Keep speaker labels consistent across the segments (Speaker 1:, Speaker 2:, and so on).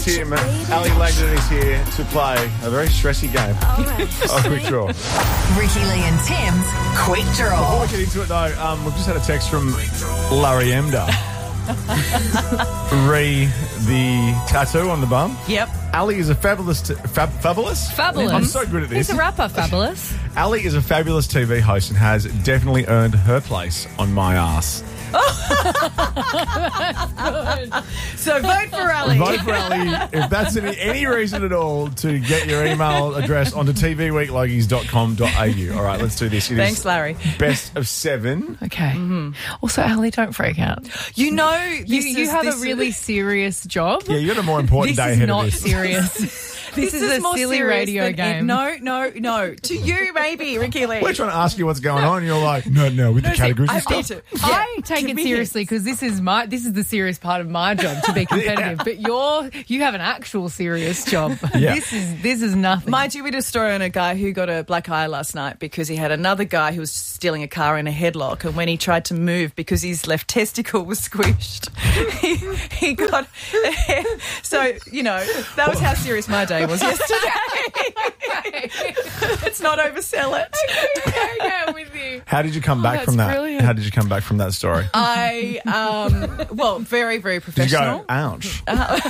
Speaker 1: Tim. Ali Langdon is here to play a very stressy game. A quick draw.
Speaker 2: Ricky Lee and Tim's Quick
Speaker 1: Before
Speaker 2: Draw.
Speaker 1: we get into it, though, we've just had a text from Lariemda. Re the tattoo on the bum.
Speaker 3: Yep.
Speaker 1: Ali is a fabulous... Fabulous?
Speaker 4: Fabulous.
Speaker 1: I'm so good at this.
Speaker 4: He's a rapper, Fabulous.
Speaker 1: Ali is a fabulous TV host and has definitely earned her place on my ass.
Speaker 3: So vote for Ali.
Speaker 1: Vote for Ali if that's any reason at all to get your email address onto tvweeklogies.com.au. All right, let's do this. It
Speaker 3: Thanks,
Speaker 1: is
Speaker 3: Larry.
Speaker 1: best of 7.
Speaker 4: Okay. Also, Ali, don't freak out.
Speaker 3: You know,
Speaker 4: You have a really serious job.
Speaker 1: Yeah, you got a more important
Speaker 4: This
Speaker 1: day
Speaker 4: is
Speaker 1: ahead
Speaker 4: not
Speaker 1: of this.
Speaker 4: serious. This is a
Speaker 3: more
Speaker 4: silly
Speaker 3: serious
Speaker 4: radio
Speaker 3: than
Speaker 4: game.
Speaker 3: No. To you, maybe, Ricky Lee.
Speaker 1: We're trying to ask you what's going on, and you're like, no, with the categories and
Speaker 3: I need
Speaker 1: stuff.
Speaker 3: to.
Speaker 4: I take it seriously because this is the serious part of my job to be competitive. But you have an actual serious job.
Speaker 1: Yeah.
Speaker 4: This is nothing.
Speaker 3: Mind you, we did a story on a guy who got a black eye last night because he had another guy who was stealing a car in a headlock, and when he tried to move because his left testicle was squished, he got a hair. So, that was how serious my day was yesterday. Let's not oversell it.
Speaker 4: yeah, with you.
Speaker 1: How did you come back
Speaker 4: that's
Speaker 1: from that?
Speaker 4: brilliant.
Speaker 1: How did you come back from that story?
Speaker 3: I, very, very
Speaker 1: Did you
Speaker 3: professional.
Speaker 1: go, ouch?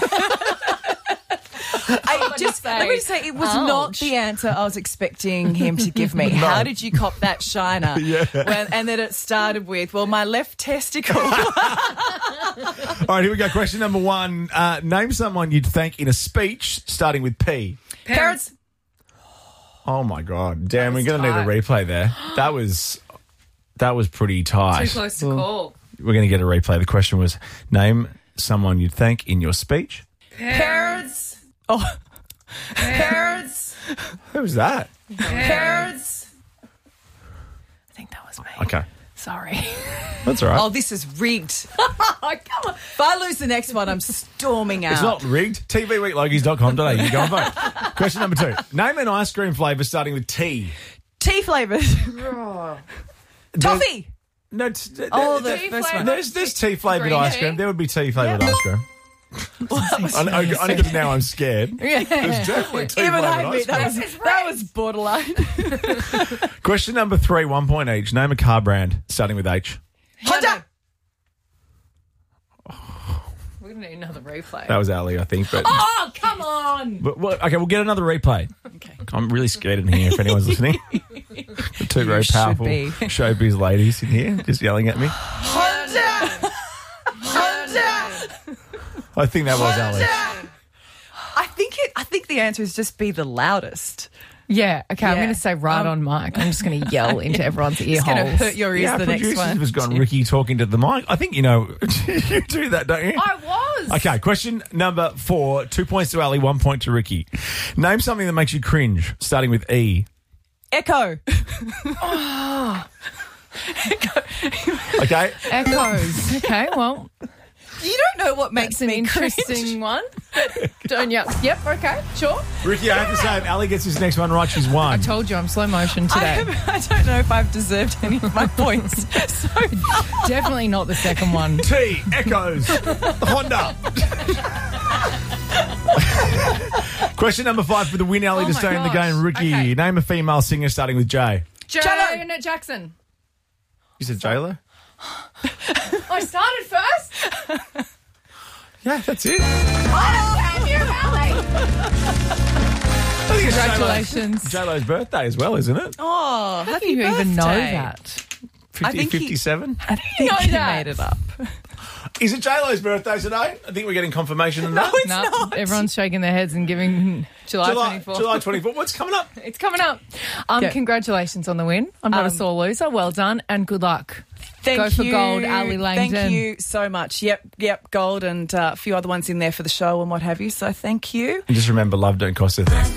Speaker 3: Let me just say, it was not the answer I was expecting him to give me. How did you cop that shiner?
Speaker 1: Yeah.
Speaker 3: And then it started with, my left testicle.
Speaker 1: All right, here we go. Question number 1. Name someone you'd thank in a speech starting with P.
Speaker 3: Parents.
Speaker 1: Oh, my God. Damn, we're going to need a replay there. That was pretty tight.
Speaker 4: Too close to call.
Speaker 1: We're going to get a replay. The question was, name someone you'd thank in your speech.
Speaker 3: Parents. Oh. Parents.
Speaker 1: Who was that?
Speaker 3: Parents.
Speaker 4: I think that was me.
Speaker 1: Okay.
Speaker 4: Sorry.
Speaker 1: That's all right.
Speaker 3: Oh, this is rigged. Come on. If I lose the next one, I'm storming out.
Speaker 1: It's not rigged. tvweeklogies.com.au. You go and vote. Question number 2. Name an ice cream flavour starting with T.
Speaker 3: Tea flavoured. Toffee.
Speaker 1: No,
Speaker 3: The first one.
Speaker 1: there's tea flavoured
Speaker 4: Green
Speaker 1: ice
Speaker 4: tea?
Speaker 1: cream. There would be tea flavoured ice cream. Only because now I'm scared. There's definitely tea
Speaker 3: Even
Speaker 1: flavoured
Speaker 3: I
Speaker 1: ice
Speaker 3: admit
Speaker 1: cream.
Speaker 3: that was borderline.
Speaker 1: Question number 3, 1 point each. Name a car brand starting with H.
Speaker 3: Honda.
Speaker 4: We're going to need another replay.
Speaker 1: That was Ali, I think. But,
Speaker 4: Oh, come on.
Speaker 1: okay, we'll get another replay.
Speaker 4: Okay.
Speaker 1: I'm really scared in here if anyone's listening. The 2 very
Speaker 3: should
Speaker 1: powerful
Speaker 3: be.
Speaker 1: showbiz ladies in here just yelling at me.
Speaker 3: Honda.
Speaker 1: I think that was Ali.
Speaker 3: I think the answer is just be the loudest.
Speaker 4: Yeah, okay, I'm
Speaker 3: Yeah.
Speaker 4: going to say right on mic. I'm just going to yell into everyone's ear
Speaker 3: It's going to
Speaker 4: holes.
Speaker 3: hurt your ears
Speaker 1: Yeah,
Speaker 3: the next
Speaker 1: producers
Speaker 3: one.
Speaker 1: has gone Ricky talking to the mic. I think you do that, don't you?
Speaker 4: I was.
Speaker 1: Okay, question number 4. 2 points to Ali, 1 point to Ricky. Name something that makes you cringe, starting with E.
Speaker 3: Echo.
Speaker 1: Okay?
Speaker 4: Echoes. Okay, well,
Speaker 3: You don't know what makes
Speaker 4: it's an
Speaker 3: me
Speaker 4: interesting
Speaker 3: cringe.
Speaker 4: one. Don't you? Yep, okay, sure.
Speaker 1: Ricky, I have to say, if Ali gets his next one right, she's won.
Speaker 4: Told you I'm slow motion today.
Speaker 3: I don't know if I've deserved any of my points so far.
Speaker 4: Definitely not the second one.
Speaker 1: T. Echoes. Honda. Question number 5 for the win, Ali,
Speaker 4: Oh
Speaker 1: to
Speaker 4: my
Speaker 1: stay in the
Speaker 4: gosh.
Speaker 1: game. Ricky,
Speaker 4: Okay.
Speaker 1: name a female singer starting with J.
Speaker 4: Janet Jackson.
Speaker 1: You said J-Lo?
Speaker 4: I started first.
Speaker 1: Yeah, that's it.
Speaker 4: Congratulations.
Speaker 1: J-Lo's birthday as well, isn't it?
Speaker 3: Oh,
Speaker 4: How do you even know that?
Speaker 1: 50, 57?
Speaker 3: I think
Speaker 4: know
Speaker 3: he
Speaker 4: that.
Speaker 3: made it up.
Speaker 1: Is it J-Lo's birthday today? I think we're getting confirmation on that.
Speaker 3: It's
Speaker 4: No,
Speaker 3: not.
Speaker 4: everyone's shaking their heads and giving July 24.
Speaker 1: July 24. What's coming up?
Speaker 4: It's coming up.
Speaker 3: Yeah.
Speaker 4: Congratulations on the win. I'm not a sore loser. Well done and good luck.
Speaker 3: Thank
Speaker 4: Go for
Speaker 3: you.
Speaker 4: gold, Ali Langdon.
Speaker 3: Thank you so much. Yep, gold and a few other ones in there for the show and what have you. So thank you.
Speaker 1: And just remember, love don't cost a thing.